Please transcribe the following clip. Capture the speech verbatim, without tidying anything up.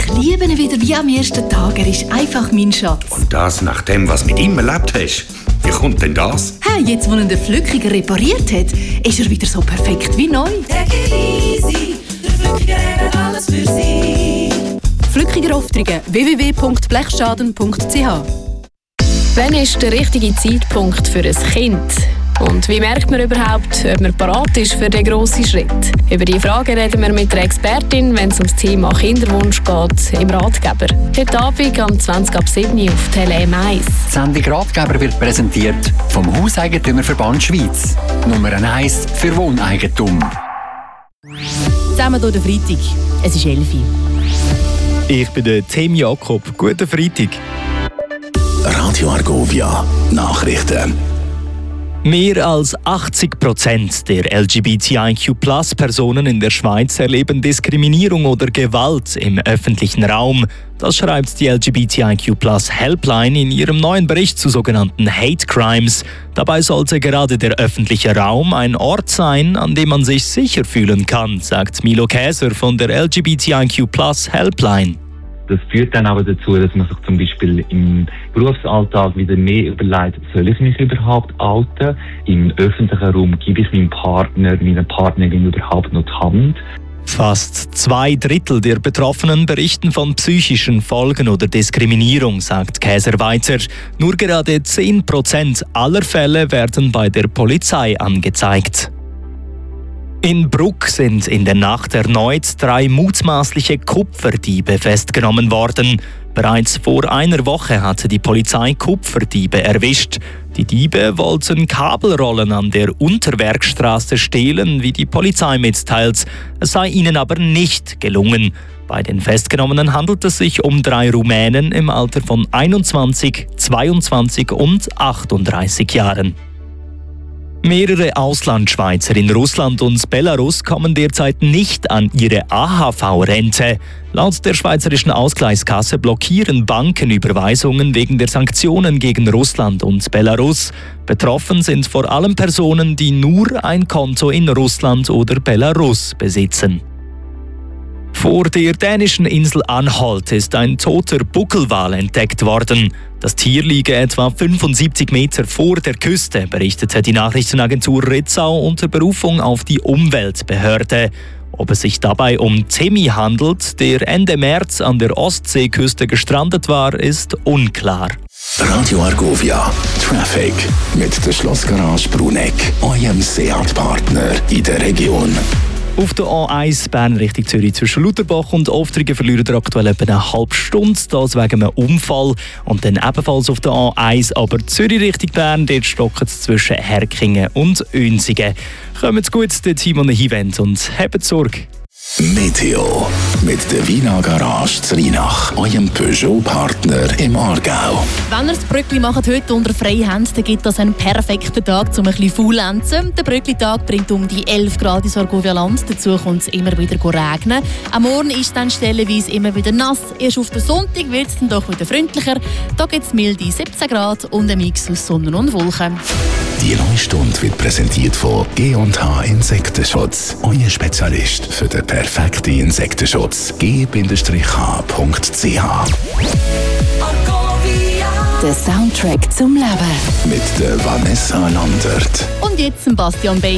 liebe ihn wieder wie am ersten Tag. Er ist einfach mein Schatz. Und das nach dem, was du mit ihm erlebt hast. Wie kommt denn das? Hey, jetzt, wo ihn der Flückiger repariert hat, ist er wieder so perfekt wie neu. Take it easy, der Flückiger hat alles für Sie. Flückiger Aufträge w w w punkt blechschaden punkt c h. Wann ist der richtige Zeitpunkt für ein Kind? Und wie merkt man überhaupt, ob man parat ist für den grossen Schritt? Über diese Frage reden wir mit einer Expertin, wenn es um das Thema Kinderwunsch geht, im Ratgeber. Heute Abend am zwanzig ab sieben auf Tele M eins. Die Sendung Ratgeber wird präsentiert vom Hauseigentümerverband Schweiz. Nummer eins für Wohneigentum. Zusammen durch den Freitag. Es ist elf Uhr. Ich bin der Tim Jakob. Guten Freitag. Radio Argovia Nachrichten. Mehr als achtzig Prozent der L G B T I Q Plus Personen in der Schweiz erleben Diskriminierung oder Gewalt im öffentlichen Raum. Das schreibt die L G B T I Q Plus Helpline in ihrem neuen Bericht zu sogenannten Hate Crimes. Dabei sollte gerade der öffentliche Raum ein Ort sein, an dem man sich sicher fühlen kann, sagt Milo Käser von der L G B T I Q Plus Helpline. Das führt dann aber dazu, dass man sich zum Beispiel im Berufsalltag wieder mehr überlegt, soll ich mich überhaupt outen? Im öffentlichen Raum gebe ich meinem Partner, meiner Partnerin überhaupt noch die Hand? Fast zwei Drittel der Betroffenen berichten von psychischen Folgen oder Diskriminierung, sagt Käser weiter. Nur gerade zehn Prozent aller Fälle werden bei der Polizei angezeigt. In Bruck sind in der Nacht erneut drei mutmaßliche Kupferdiebe festgenommen worden. Bereits vor einer Woche hatte die Polizei Kupferdiebe erwischt. Die Diebe wollten Kabelrollen an der Unterwerkstraße stehlen, wie die Polizei mitteilt. Es sei ihnen aber nicht gelungen. Bei den Festgenommenen handelt es sich um drei Rumänen im Alter von einundzwanzig, zweiundzwanzig und achtunddreißig Jahren. Mehrere Auslandschweizer in Russland und Belarus kommen derzeit nicht an ihre A H V-Rente. Laut der Schweizerischen Ausgleichskasse blockieren Bankenüberweisungen wegen der Sanktionen gegen Russland und Belarus. Betroffen sind vor allem Personen, die nur ein Konto in Russland oder Belarus besitzen. Vor der dänischen Insel Anholt ist ein toter Buckelwal entdeckt worden. Das Tier liege etwa fünfundsiebzig Meter vor der Küste, berichtete die Nachrichtenagentur Ritzau unter Berufung auf die Umweltbehörde. Ob es sich dabei um Temi handelt, der Ende März an der Ostseeküste gestrandet war, ist unklar. Radio Argovia Traffic mit der Schlossgarage Bruneck, eurem Seat-Partner in der Region. Auf der A eins Bern Richtung Zürich zwischen Lutherbach und Oftrigen verlieren wir aktuell etwa eine halbe Stunde, das wegen einem Unfall. Und dann ebenfalls auf der A eins, aber Zürich Richtung Bern, dort stocken es zwischen Herkingen und Önsigen. Kommt gut, der Timon Hivent, und habt Sorge. Meteo mit der Wiener Garage Zrinach, eurem Peugeot-Partner im Aargau. Wenn ihr das Brückli macht heute unter Freihand, dann gibt das einen perfekten Tag, um ein bisschen faulenzen. Der Brückli-Tag bringt um die elf Grad ins Argovia-Land. Dazu kommt es immer wieder regnen. Am Morgen ist dann stellenweise immer wieder nass. Erst auf den Sonntag wird es dann doch wieder freundlicher. Da gibt es milde siebzehn Grad und ein Mix aus Sonne und Wolken. Die neue Stunde wird präsentiert von G und H Insektenschutz. Euer Spezialist für den perfekten Insektenschutz. G H punkt c h. Der Soundtrack zum Leben. Mit der Vanessa Landert. Und jetzt Bastian Beck.